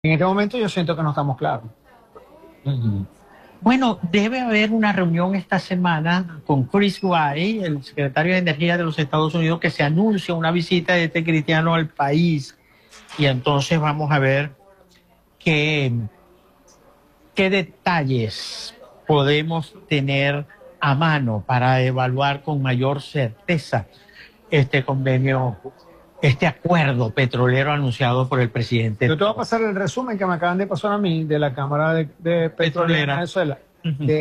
En este momento yo siento que no estamos claros. Ujú. Bueno, debe haber una reunión esta semana con Chris Wright, el secretario de Energía de los Estados Unidos, que se anuncia una visita de este cristiano al país. Y entonces vamos a ver qué, qué detalles podemos tener a mano para evaluar con mayor certeza este convenio, este acuerdo petrolero anunciado por el presidente Yo te voy a Trump. pasar el resumen que me acaban de pasar a mí de la Cámara de Petróleo de Petrolera. Venezuela, Ujú.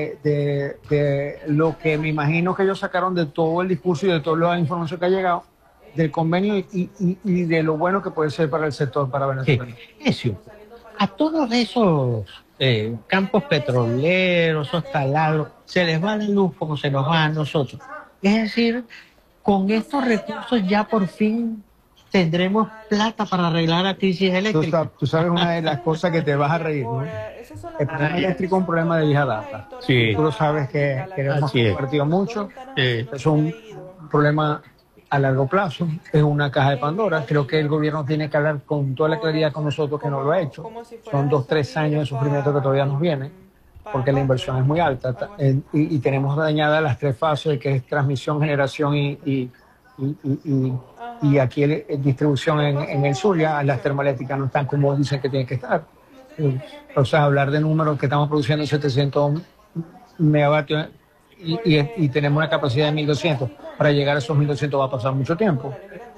de lo que me imagino que ellos sacaron de todo el discurso y de toda la información que ha llegado del convenio y de lo bueno que puede ser para el sector, para Sí, Venezuela. eso. A todos esos campos petroleros, esos taladros, se les va la luz como se nos va a nosotros. Es decir, con estos recursos ya por fin tendremos plata para arreglar la crisis eléctrica. Tú sabes una de las cosas que te vas a reír, ¿no? El problema eléctrico es un problema de vieja data. Sí, Tú lo sabes que hemos así es. compartido mucho. Sí. Es un problema a largo plazo, es una caja de Pandora. Creo que el gobierno tiene que hablar con toda la claridad con nosotros, que no lo ha hecho. Son 2, 3 años de sufrimiento que todavía nos viene, porque la inversión es muy alta y tenemos dañadas las tres fases, que es transmisión, generación y, y- y aquí distribución en el sur. Ya las termoeléctricas no están como dicen que tienen que estar. O sea, hablar de números que estamos produciendo 700 megavatios y tenemos una capacidad de 1200. Para llegar a esos 1200 va a pasar mucho tiempo.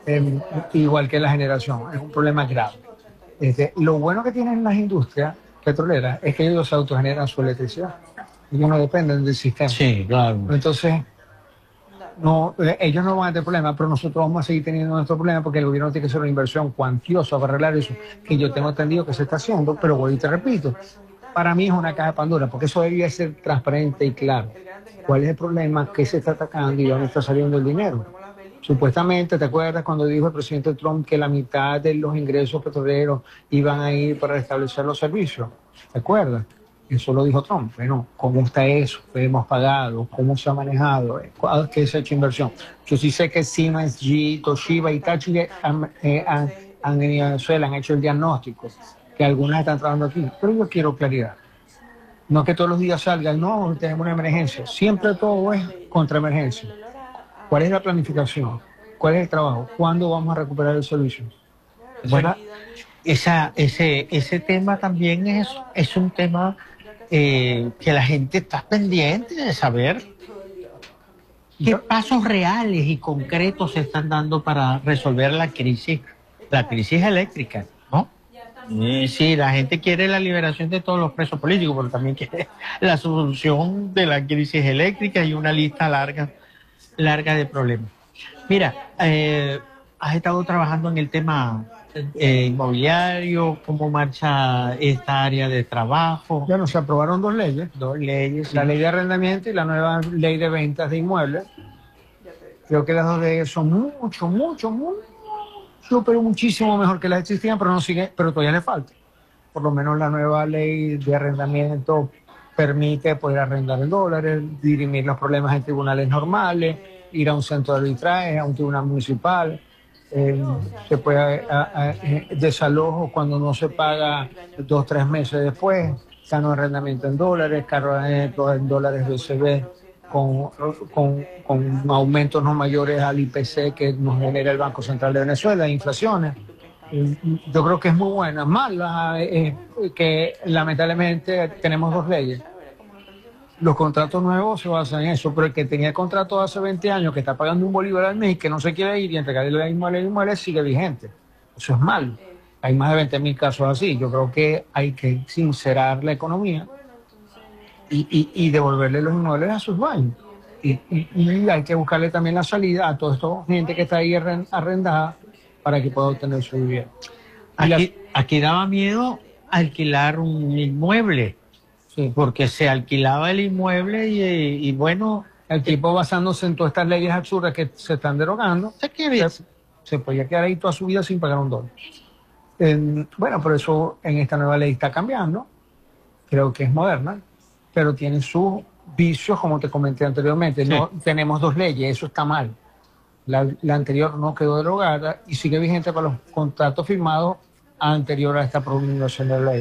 Igual que la generación, es un problema grave. Lo bueno que tienen las industrias petroleras es que ellos autogeneran su electricidad. Ellos no dependen del sistema. Sí, claro. Entonces, no, ellos no van a tener problemas, pero nosotros vamos a seguir teniendo nuestro problema porque el gobierno tiene que hacer una inversión cuantiosa para arreglar eso, que yo tengo entendido que se está haciendo, pero voy y te repito, para mí es una caja de Pandora, porque eso debería ser transparente y claro. ¿Cuál es el problema? ¿Qué se está atacando y dónde está saliendo el dinero? Supuestamente, ¿te acuerdas cuando dijo el presidente Trump que la mitad de los ingresos petroleros iban a ir para restablecer los servicios? ¿Te acuerdas? Eso lo dijo Trump. Bueno, ¿cómo está eso? ¿Qué hemos pagado? ¿Cómo se ha manejado? ¿Qué se ha hecho inversión? Yo sí sé que Siemens, GE, Toshiba y Hitachi en Venezuela han hecho el diagnóstico, que algunas están trabajando aquí, pero yo quiero claridad. No que todos los días salgan, no, tenemos una emergencia. Siempre todo es contra emergencia. ¿Cuál es la planificación? ¿Cuál es el trabajo? ¿Cuándo vamos a recuperar el servicio? Bueno, ese tema también es un tema que la gente está pendiente de saber qué pasos reales y concretos se están dando para resolver la crisis eléctrica, ¿no? Sí, la gente quiere la liberación de todos los presos políticos, pero también quiere la solución de la crisis eléctrica y una lista larga de problemas. Mira, has estado trabajando en el tema inmobiliario, cómo marcha esta área de trabajo. Ya no se aprobaron Dos leyes, la sí. ley de arrendamiento y la nueva ley de ventas de inmuebles. Creo que las dos leyes son mucho, pero muchísimo mejor que las existían, pero no sigue, pero todavía le falta. Por lo menos la nueva ley de arrendamiento permite poder arrendar en dólares, dirimir los problemas en tribunales normales, ir a un centro de arbitraje, a un tribunal municipal. eh, Se puede desalojo cuando no se paga 2, 3 meses después, cano arrendamiento en dólares, carro en dólares BCB con, con aumentos no mayores al IPC que nos genera el Banco Central de Venezuela, inflaciones. Yo creo que es muy buena. Mala que lamentablemente tenemos dos leyes. Los contratos nuevos se basan en eso, pero el que tenía el contrato hace 20 años, que está pagando un bolívar al mes y que no se quiere ir y entregarle el inmueble, sigue vigente. Eso es malo. Hay más de 20.000 casos así. Yo creo que hay que sincerar la economía y devolverle los inmuebles a sus dueños. Y hay que buscarle también la salida a toda esta gente que está ahí arrendada para que pueda obtener su vivienda. Aquí daba miedo alquilar un inmueble, Sí. porque se alquilaba el inmueble y bueno, El tipo basándose en todas estas leyes absurdas que se están derogando, se podía quedar ahí toda su vida sin pagar un dólar. Bueno, por eso en esta nueva ley está cambiando. Creo que es moderna, pero tiene sus vicios, como te comenté anteriormente. Sí. No tenemos dos leyes, eso está mal. La anterior no quedó derogada y sigue vigente para los contratos firmados anterior a esta promulgación de la ley.